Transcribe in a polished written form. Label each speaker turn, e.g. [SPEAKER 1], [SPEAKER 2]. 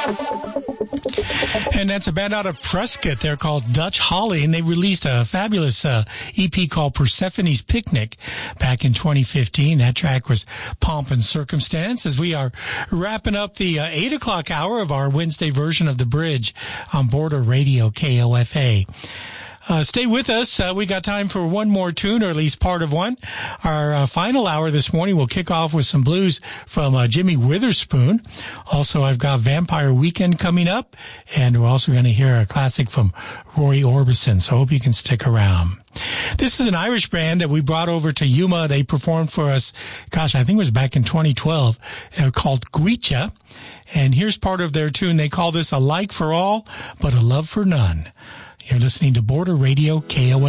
[SPEAKER 1] And that's a band out of Prescott. They're called Dutch Holly, and they released a fabulous EP called Persephone's Picnic back in 2015. That track was Pomp and Circumstance, as we are wrapping up the 8 o'clock hour of our Wednesday version of The Bridge on Border Radio KOFA. Stay with us. We got time for one more tune, or at least part of one. Our final hour this morning will kick off with some blues from Jimmy Witherspoon. Also, I've got Vampire Weekend coming up, and we're also going to hear a classic from Roy Orbison, so I hope you can stick around. This is an Irish band that we brought over to Yuma. They performed for us, I think it was back in 2012. They're called Guicha, and here's part of their tune. They call this A Like for All, but a Love for None. You're listening to Border Radio KOFA.